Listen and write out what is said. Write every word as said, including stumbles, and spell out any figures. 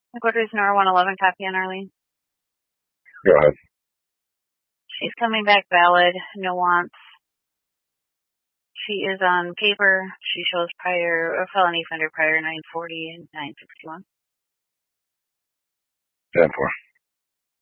Court Reason R one eleven, copy on Arlene. Go ahead. She's coming back valid, no wants. She is on paper. She shows prior, a felony offender prior nine forty and nine sixty-one. ten four.